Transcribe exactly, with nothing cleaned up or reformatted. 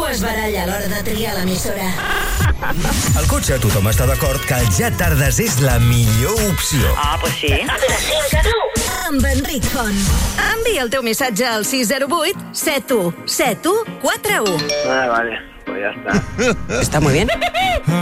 es baralla a l'hora de triar l'emissora. Al cotxe tothom està d'acord que Ja Tardes és la millor opció. Ah, pues sí. De cinc a nou, amb Enric Font. Envia el teu missatge al sis zero vuit set u set u quatre u. Ah, vale, pues ya está. Está muy bien.